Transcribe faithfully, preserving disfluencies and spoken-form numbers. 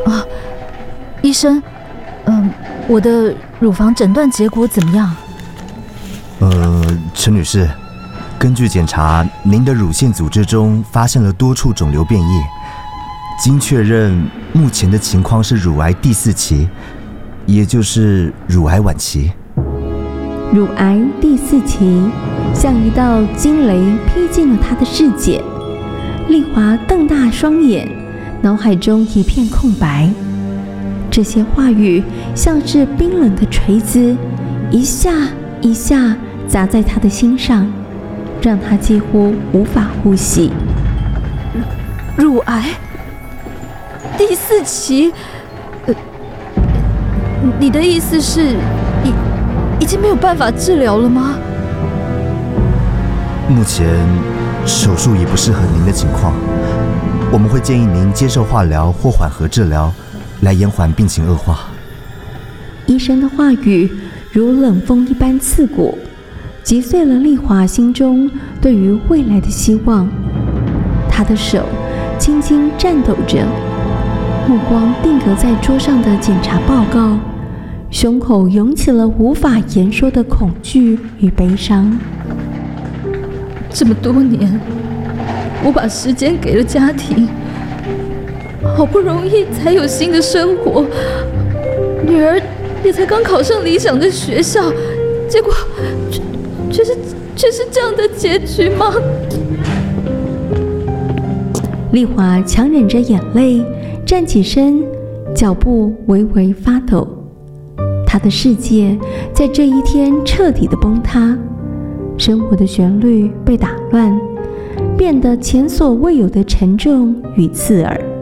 啊，医生，嗯，我的乳房诊断结果怎么样？ 呃，陈女士，根据检查，您的乳腺组织中发现了多处肿瘤变异，经确认，目前的情况是乳癌第四期，也就是乳癌晚期。 乳癌第四期，像一道惊雷劈进了他的世界。丽华瞪大双眼，脑海中一片空白。这些话语像是冰冷的锤子，一下一下砸在他的心上，让他几乎无法呼吸。 乳癌第四期，呃，你的意思是已已经没有办法治疗了吗？ 目前手术已不适合您的情况，我们会建议您接受化疗或缓和治疗，来延缓病情恶化。 医生的话语如冷风一般刺骨，击碎了丽华心中对于未来的希望。她的手轻轻颤抖着，目光定格在桌上的检查报告，胸口涌起了无法言说的恐惧与悲伤。 这么多年，我把时间给了家庭，好不容易才有新的生活，女儿也才刚考上理想的学校，结果却却是却是这样的结局吗？ 丽华强忍着眼泪站起身，脚步微微发抖。她的世界在这一天彻底的崩塌，生活的旋律被打乱，变得前所未有的沉重与刺耳。